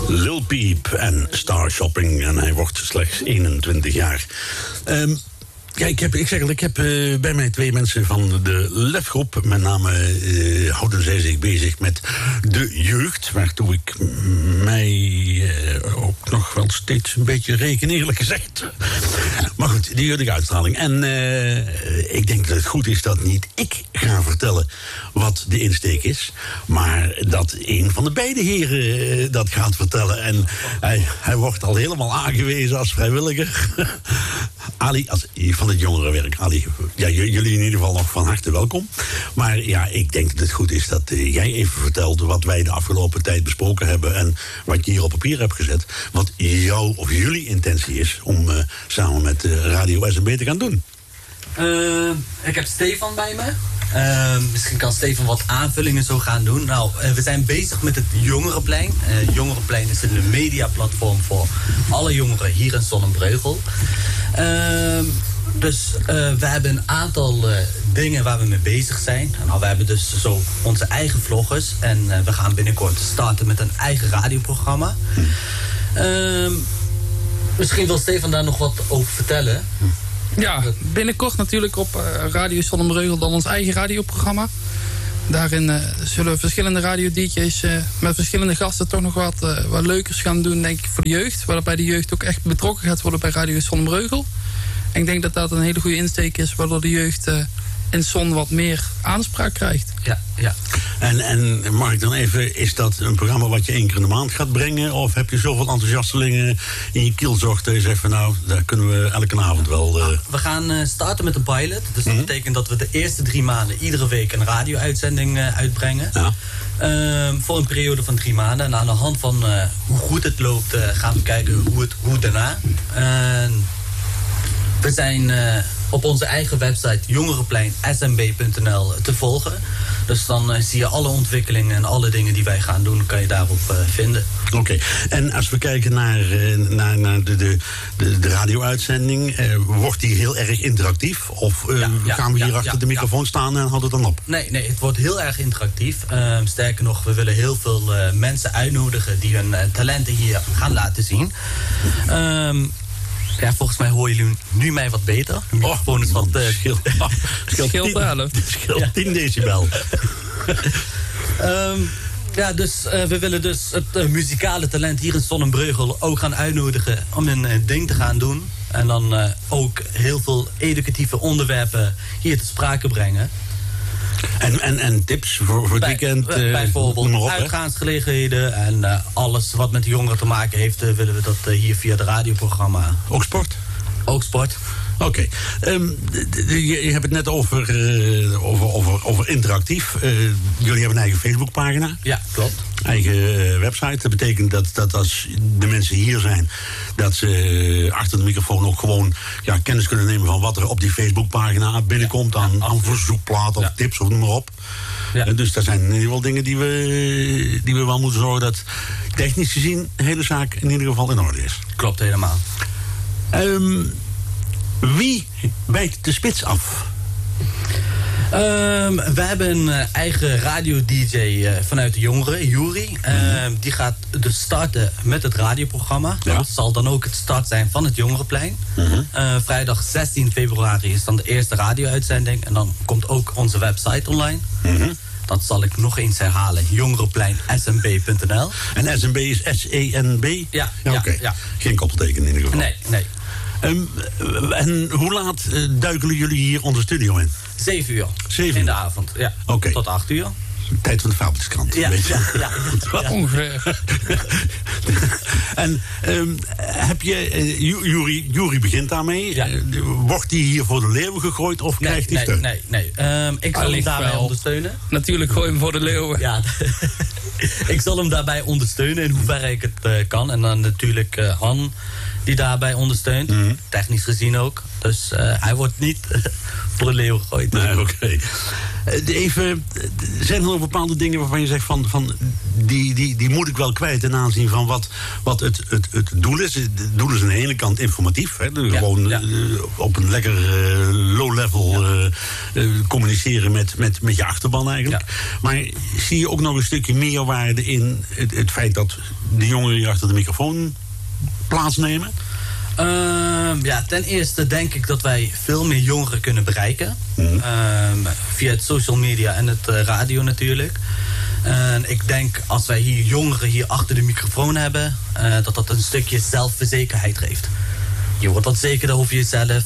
Lil Peep en Star Shopping. En hij wordt slechts 21 jaar. Ja, ik heb bij mij twee mensen van de LEF-groep. Met name houden zij zich bezig met de jeugd. Waartoe ik mij ook nog wel steeds een beetje reken, eerlijk gezegd. Maar goed, die jeugdige uitstraling. En ik denk dat het goed is dat niet ik ga vertellen wat de insteek is. Maar dat een van de beide heren dat gaat vertellen. En hij wordt al helemaal aangewezen als vrijwilliger. Ali, van het jongerenwerk. Ali, ja, jullie in ieder geval nog van harte welkom. Maar ja, ik denk dat het goed is dat jij even vertelt wat wij de afgelopen tijd besproken hebben en wat je hier op papier hebt gezet. Wat jouw of jullie intentie is om samen met Radio SMB te gaan doen. Ik heb Stefan bij me. Misschien kan Stefan wat aanvullingen zo gaan doen. Nou, we zijn bezig met het Jongerenplein. Jongerenplein is een mediaplatform voor alle jongeren hier in Zonnebreugel. Dus we hebben een aantal dingen waar we mee bezig zijn. Nou, we hebben dus zo onze eigen vloggers. En we gaan binnenkort starten met een eigen radioprogramma. Misschien wil Stefan daar nog wat over vertellen. Ja, binnenkort natuurlijk op Radio Zonnebreugel dan ons eigen radioprogramma. Daarin zullen we verschillende radio-dj's met verschillende gasten toch nog wat leukers gaan doen, denk ik, voor de jeugd. Waarbij de jeugd ook echt betrokken gaat worden bij Radio Zonnebreugel. En ik denk dat dat een hele goede insteek is, waardoor de jeugd in Zon wat meer aanspraak krijgt. Ja. En mag ik dan even, is dat een programma wat je 1 keer in de maand gaat brengen? Of heb je zoveel enthousiastelingen in je kielzocht dat je zegt van nou, daar kunnen we elke avond wel... We gaan starten met een pilot. Dus dat betekent dat we de eerste 3 maanden iedere week een radio-uitzending uitbrengen. Ja. Voor een periode van 3 maanden. En aan de hand van hoe goed het loopt gaan we kijken hoe daarna. We zijn op onze eigen website jongerenpleinsmb.nl te volgen. Dus dan zie je alle ontwikkelingen en alle dingen die wij gaan doen, kan je daarop vinden. Oké. En als we kijken naar de radio-uitzending, wordt die heel erg interactief? Of gaan we hier achter de microfoon staan en houdt het dan op? Nee, het wordt heel erg interactief. Sterker nog, we willen heel veel mensen uitnodigen die hun talenten hier gaan laten zien. Ja, volgens mij horen jullie nu mij wat beter. De microfoon is wat... scheelt 10 decibel. Dus we willen dus het muzikale talent hier in Zonnebreugel ook gaan uitnodigen om een ding te gaan doen. En dan ook heel veel educatieve onderwerpen hier te sprake brengen. En tips voor het weekend? Bijvoorbeeld uitgaansgelegenheden en alles wat met de jongeren te maken heeft, willen we dat hier via de radioprogramma. Ook sport? Ook sport. Oké. Je hebt het net over interactief. Jullie hebben een eigen Facebookpagina. Ja, klopt. Eigen website. Dat betekent dat als de mensen hier zijn, dat ze achter de microfoon ook gewoon kennis kunnen nemen van wat er op die Facebookpagina binnenkomt aan verzoekplaten of tips of noem maar op. Ja. Dus dat zijn in ieder geval dingen die we wel moeten zorgen dat technisch gezien de hele zaak in ieder geval in orde is. Klopt helemaal. Wie bijt de spits af? We hebben een eigen radio-dj vanuit de jongeren, Juri. Die gaat dus starten met het radioprogramma. Ja. Dat zal dan ook het start zijn van het Jongerenplein. Vrijdag 16 februari is dan de eerste radio-uitzending. En dan komt ook onze website online. Dat zal ik nog eens herhalen. jongerenpleinsmb.nl. En SMB is S-E-N-B? Ja. Geen koppelteken in ieder geval. Nee. En hoe laat duikelen jullie hier onze studio in? 7 uur. 7 uur? In de avond, ja. Okay. Tot 8 uur. Tijd van de Fabeltjeskrant. Ja. Ongeveer. En heb je... Juri begint daarmee. Ja. Wordt die hier voor de leeuwen gegooid of krijgt hij steun? Nee. Ik zal hem daarbij ondersteunen. Natuurlijk gooi hem voor de leeuwen. Ja. Ik zal hem daarbij ondersteunen in hoeverre ik het kan. En dan natuurlijk Han die daarbij ondersteunt. Technisch gezien ook. Dus hij wordt niet voor de leeuw gegooid. Nee, oké. Even, zijn er nog bepaalde dingen waarvan je zegt van die moet ik wel kwijt ten aanzien van wat het doel is? Het doel is aan de ene kant informatief. Hè? Gewoon op een lekker low level communiceren met je achterban eigenlijk. Ja. Maar zie je ook nog een stukje meerwaarde in het feit dat de jongeren hier achter de microfoon plaatsnemen? Ten eerste denk ik dat wij veel meer jongeren kunnen bereiken. Via het social media en het radio natuurlijk. En ik denk als wij hier jongeren hier achter de microfoon hebben, dat een stukje zelfverzekerheid geeft. Je wordt wat zekerder over jezelf.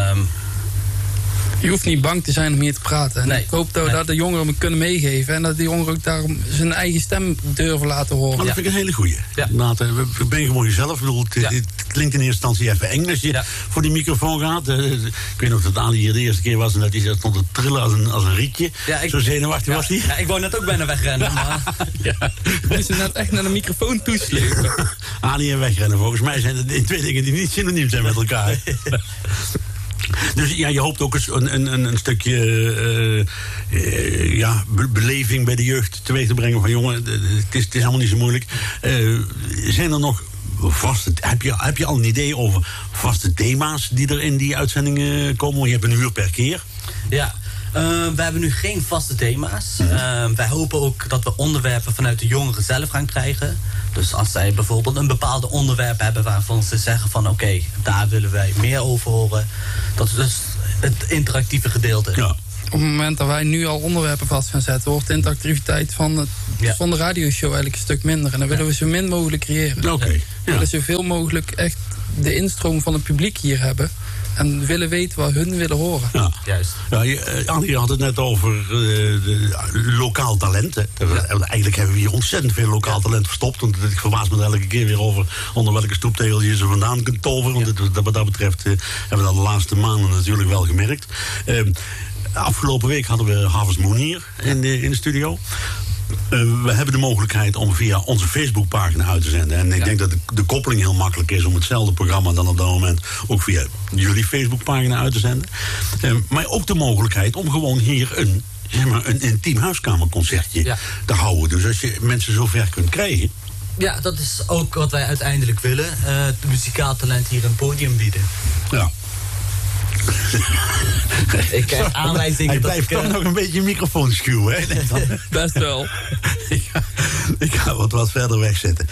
Je hoeft niet bang te zijn om hier te praten. En ik hoop dat we dat de jongeren me kunnen meegeven. En dat de jongeren ook daarom zijn eigen stem durven laten horen. Maar dat vind ik een hele goeie. Ja. Ben gewoon jezelf. Ik bedoel, het klinkt in eerste instantie even eng als je voor die microfoon gaat. Ik weet nog dat Ali hier de eerste keer was en dat hij stond te trillen als een rietje. Ja, zo zenuwachtig was hij. Ja, ik wou net ook bijna wegrennen. Maar... We moesten net echt naar de microfoon toeslepen. Ali en wegrennen. Volgens mij zijn het twee dingen die niet synoniem zijn met elkaar. Dus ja, je hoopt ook een stukje beleving bij de jeugd teweeg te brengen van jongen, het is helemaal niet zo moeilijk. Zijn er nog vaste, heb je al een idee over vaste thema's die er in die uitzendingen komen? Want je hebt een uur per keer. Ja. We hebben nu geen vaste thema's. Wij hopen ook dat we onderwerpen vanuit de jongeren zelf gaan krijgen. Dus als zij bijvoorbeeld een bepaalde onderwerp hebben waarvan ze zeggen van oké, daar willen wij meer over horen. Dat is dus het interactieve gedeelte. Ja. Op het moment dat wij nu al onderwerpen vast gaan zetten, wordt de interactiviteit van de radioshow eigenlijk een stuk minder. En dan willen we zo min mogelijk creëren. Okay. We willen zoveel mogelijk echt de instroom van het publiek hier hebben. En willen weten wat hun willen horen. Ja, juist. Ja, Annie had het net over lokaal talent. Eigenlijk hebben we hier ontzettend veel lokaal talent verstopt. Want ik verbaas me elke keer weer over onder welke stoeptegel je ze vandaan kunt toveren. Want wat dat betreft hebben we dat de laatste maanden natuurlijk wel gemerkt. Afgelopen week hadden we Harvest Moon hier in de studio. We hebben de mogelijkheid om via onze Facebookpagina uit te zenden. En ik denk dat de koppeling heel makkelijk is om hetzelfde programma dan op dat moment ook via jullie Facebookpagina uit te zenden. Maar ook de mogelijkheid om gewoon hier een intiem huiskamerconcertje te houden. Dus als je mensen zover kunt krijgen. Ja, dat is ook wat wij uiteindelijk willen. Het muzikaal talent hier een podium bieden. Ja. Ik krijg aanwijzingen. Hij blijft toch nog een beetje microfoon schuwen, hè? Best wel. Ik ga wat verder wegzetten.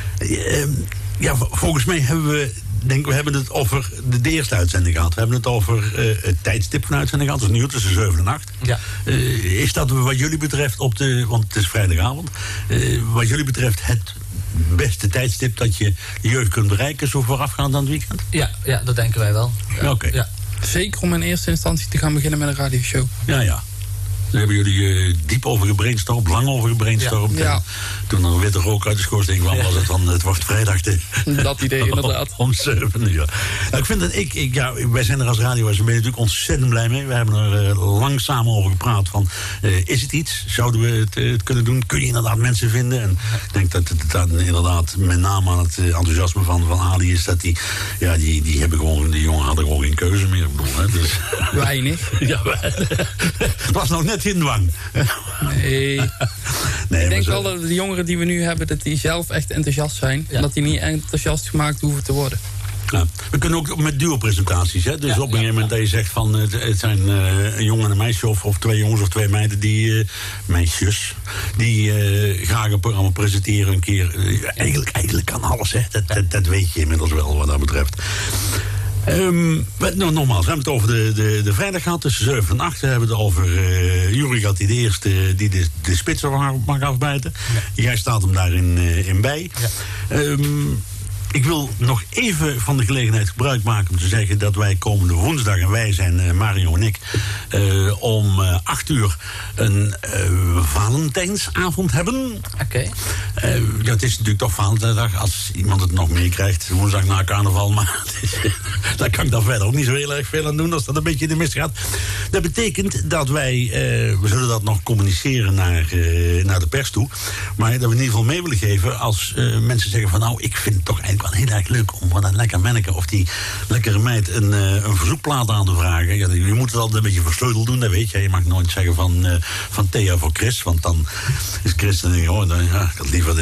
Volgens mij hebben we hebben het over de eerste uitzending gehad. We hebben het over het tijdstip van de uitzending gehad. Dat is nu tussen 7 en 8. Ja. Is dat wat jullie betreft want het is vrijdagavond, wat jullie betreft het beste tijdstip dat je de jeugd kunt bereiken zo voorafgaand aan het weekend? Ja, dat denken wij wel. Ja. Oké. Ja. Zeker om in eerste instantie te gaan beginnen met een radioshow. Ja. Daar hebben jullie diep over gebrainstormd, lang over gebrainstormd. Ja. Toen er een witte rook uit de schoorsteen kwam, was het van het wordt vrijdag dat idee inderdaad. Om 7 uur. Nou, ik vind dat wij zijn er als radio's natuurlijk ontzettend blij mee. We hebben er lang samen over gepraat van, is het iets? Zouden we het kunnen doen? Kun je inderdaad mensen vinden? En ik denk dat het dan inderdaad met name aan het enthousiasme van Ali is dat die hebben gewoon, die jongen hadden gewoon geen keuze meer. Ik bedoel, hè, dus. Weinig. Ja, het was nog net in dwang. Nee. Ik denk wel dat de jongeren die we nu hebben, dat die zelf echt enthousiast zijn. En dat die niet enthousiast gemaakt hoeven te worden. Ja, we kunnen ook met duo-presentaties. Hè? Dus op een gegeven moment dat je zegt van het zijn een jongen en een meisje of 2 jongens of 2 meiden die meisjes die graag een programma presenteren een keer. Eigenlijk kan alles, hè? Dat weet je inmiddels wel wat dat betreft. Nogmaals, we hebben het over de vrijdag gehad tussen 7 en 8. We hebben het over Jury gaat die de eerste die de spits mag afbijten. Ja. Jij staat hem daarin bij. Ja. Ik wil nog even van de gelegenheid gebruik maken om te zeggen dat wij komende woensdag, en wij zijn Mario en ik, om 8 uur een Valentijnsavond hebben. Oké. Het is natuurlijk toch Valentijnsdag als iemand het nog meekrijgt. Woensdag na carnaval, maar daar kan ik dan verder ook niet zo heel erg veel aan doen als dat een beetje in de mis gaat. Dat betekent dat wij, we zullen dat nog communiceren naar de pers toe, maar dat we in ieder geval mee willen geven als mensen zeggen van nou, ik vind het toch eigenlijk ik wel heel erg leuk om van dat lekker manneke of die lekkere meid een verzoekplaat aan te vragen. Ja, je moet het altijd een beetje versleuteld doen, dat weet je. Je mag nooit zeggen van Thea voor Chris, want dan is Chris dan denk je, ik had liever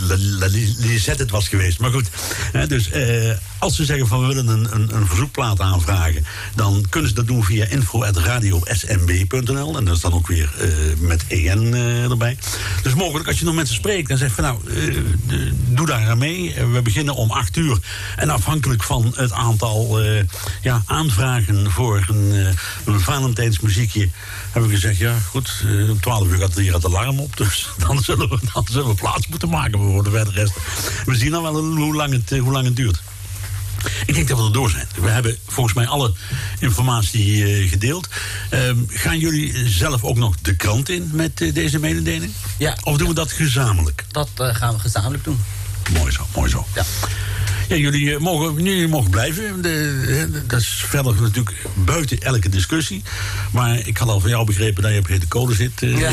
Lisette het was geweest. Maar goed, dus als ze zeggen van we willen een verzoekplaat aanvragen, dan kunnen ze dat doen via info@radiosmb.nl en dat is dan ook weer met EN erbij. Dus mogelijk als je nog mensen spreekt, dan zeg van doe daar aan mee. We beginnen om 8:00 en afhankelijk van het aantal aanvragen voor een Valentijnsmuziekje hebben we gezegd, ja goed, om 12:00 gaat hier het alarm op, dus dan zullen we plaats moeten maken voor de rest. We zien dan wel hoe lang het duurt. Ik denk dat we er door zijn. We hebben volgens mij alle informatie gedeeld. Gaan jullie zelf ook nog de krant in met deze mededeling? Ja. Of doen we dat gezamenlijk? Dat gaan we gezamenlijk doen. Mooi zo. Ja. Ja, jullie mogen blijven. Dat is verder natuurlijk buiten elke discussie. Maar ik had al van jou begrepen dat je op hete kolen zit. Ja.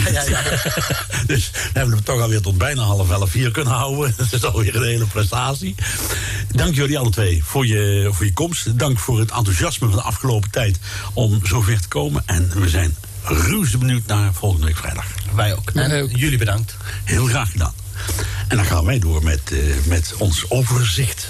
Dus we hebben hem toch alweer tot bijna 3:30 hier kunnen houden. Dat is alweer een hele prestatie. Dank jullie alle twee voor je komst. Dank voor het enthousiasme van de afgelopen tijd om zover te komen. En we zijn reuze benieuwd naar volgende week vrijdag. Wij ook. En jullie bedankt. Heel graag gedaan. En dan gaan wij door met ons overzicht.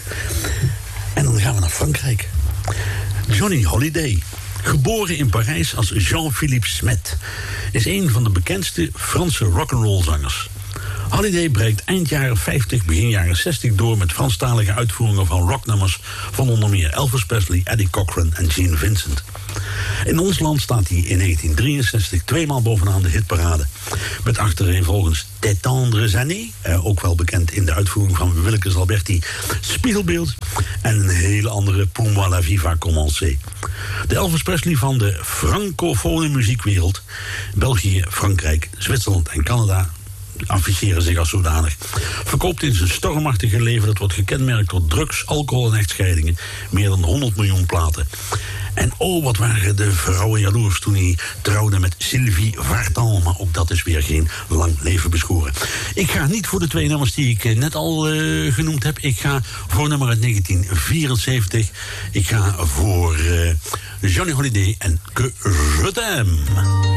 En dan gaan we naar Frankrijk. Johnny Hallyday, geboren in Parijs als Jean-Philippe Smet, is een van de bekendste Franse rock'n'roll zangers. Hallyday breekt eind jaren 50, begin jaren 60 door met Franstalige uitvoeringen van rocknummers van onder meer Elvis Presley, Eddie Cochran en Gene Vincent. In ons land staat hij in 1963 tweemaal bovenaan de hitparade. Met achtereenvolgens Des Tendres Années, ook wel bekend in de uitvoering van Willekes Alberti, Spiegelbeeld en een hele andere Pour moi la vie va commencer. De Elvis Presley van de francofone muziekwereld, België, Frankrijk, Zwitserland en Canada afficheren zich als zodanig. Verkoopt in zijn stormachtige leven, dat wordt gekenmerkt door drugs, alcohol en echtscheidingen, meer dan 100 miljoen platen. En wat waren de vrouwen jaloers toen hij trouwde met Sylvie Vartan. Maar ook dat is weer geen lang leven beschoren. Ik ga niet voor de twee nummers die ik net al genoemd heb. Ik ga voor nummer uit 1974. Ik ga voor Johnny Hallyday en Que je t'aime.